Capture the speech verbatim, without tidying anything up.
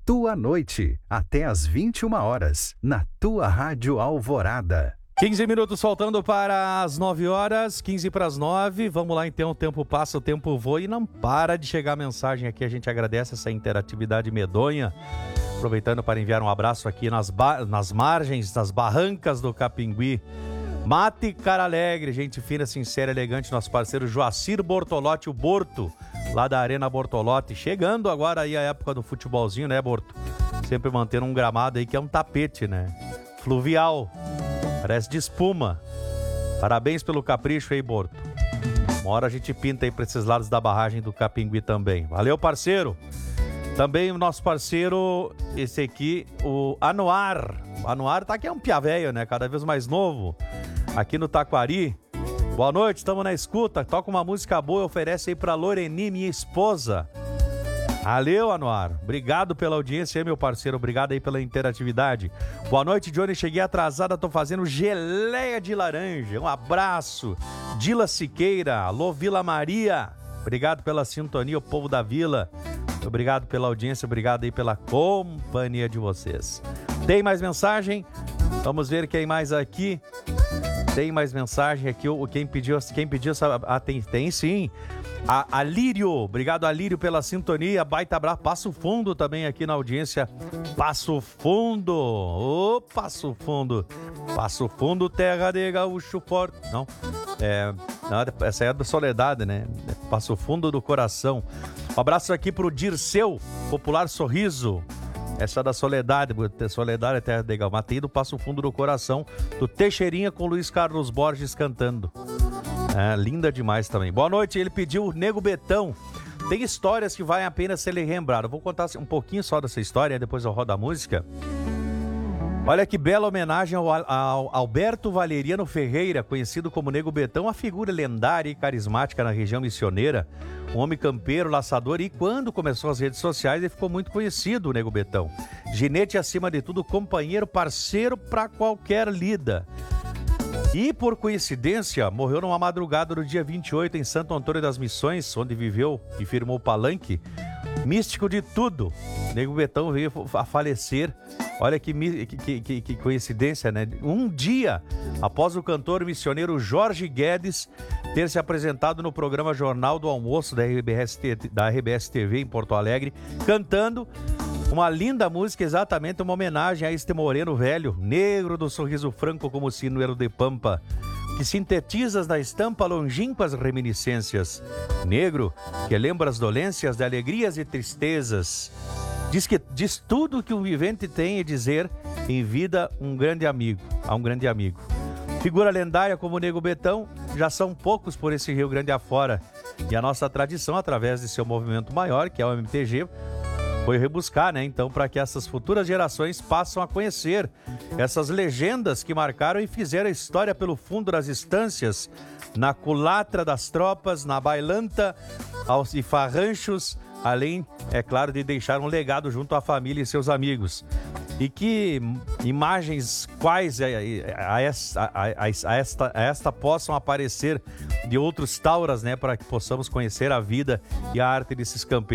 tua noite, até às vinte e uma horas, na tua Rádio Alvorada. quinze minutos faltando para as nove horas, quinze para as nove. Vamos lá então, o tempo passa, o tempo voa e não para de chegar a mensagem aqui. A gente agradece essa interatividade medonha. Aproveitando para enviar um abraço aqui nas, ba- nas margens, das barrancas do Capingui. Mate Cara Alegre, gente fina, sincera, elegante, nosso parceiro Joacir Bortolotti, o Borto, lá da Arena Bortolotti. Chegando agora aí a época do futebolzinho, né, Borto? Sempre mantendo um gramado aí que é um tapete, né? Fluvial, parece de espuma. Parabéns pelo capricho aí, Borto. Uma hora a gente pinta aí pra esses lados da barragem do Capingui também. Valeu, parceiro! Também o nosso parceiro, esse aqui, o Anuar. O Anuar tá aqui, é um pia velho, né? Cada vez mais novo. Aqui no Taquari. Boa noite, estamos na escuta. Toca uma música boa e oferece aí pra Loreni, minha esposa. Valeu, Anuar. Obrigado pela audiência aí, meu parceiro. Obrigado aí pela interatividade. Boa noite, Johnny. Cheguei atrasada, tô fazendo geleia de laranja. Um abraço. Dila Siqueira. Alô, Vila Maria. Obrigado pela sintonia, o povo da Vila. Obrigado pela audiência, obrigado aí pela companhia de vocês. Tem mais mensagem? Vamos ver quem mais aqui. Tem mais mensagem aqui. Quem pediu, quem pediu essa... Ah, tem, tem sim. A Alírio, obrigado Alírio pela sintonia. Baita abraço. Passo Fundo também aqui na audiência. Passo Fundo. Ô, Passo Fundo. Passo Fundo, terra de gaúcho forte. Não, é... Não, essa é da Soledade, né? Passo Fundo do coração. Um abraço aqui pro Dirceu, Popular Sorriso. Essa é da Soledade, Soledade é terra de Gal. Matei do Passo Fundo do coração, do Teixeirinha com Luiz Carlos Borges cantando. É, linda demais também. Boa noite, ele pediu Nego Betão. Tem histórias que valem a pena ser lembradas. Vou contar um pouquinho só dessa história, depois eu rodo a música. Olha que bela homenagem ao, ao Alberto Valeriano Ferreira, conhecido como Nego Betão, uma figura lendária e carismática na região missioneira, um homem campeiro, laçador, e quando começou as redes sociais ele ficou muito conhecido, o Nego Betão. Ginete, acima de tudo, companheiro, parceiro para qualquer lida. E, por coincidência, morreu numa madrugada do dia vinte e oito em Santo Antônio das Missões, onde viveu e firmou o palanque. Místico de tudo, Nego Betão veio a falecer. Olha que, que, que, que coincidência, né? Um dia após o cantor missioneiro Jorge Guedes ter se apresentado no programa Jornal do Almoço da R B S, da R B S T V em Porto Alegre, cantando uma linda música, exatamente uma homenagem a este moreno velho, negro do sorriso franco como sinuelo de pampa, que sintetiza na estampa longínquas reminiscências. Negro, que lembra as dolências de alegrias e tristezas. Diz que diz tudo que o vivente tem a dizer em vida um grande amigo, a um grande amigo. Figura lendária como o Nego Betão, já são poucos por esse Rio Grande afora. E a nossa tradição, através de seu movimento maior, que é o M T G, foi rebuscar, né? Então, para que essas futuras gerações passem a conhecer essas legendas que marcaram e fizeram a história pelo fundo das estâncias, na culatra das tropas, na bailanta, aos farranchos, além, é claro, de deixar um legado junto à família e seus amigos. E que imagens quais a, a, essa, a, a, esta, a esta possam aparecer de outros tauras, né? Para que possamos conhecer a vida e a arte desses campeiros.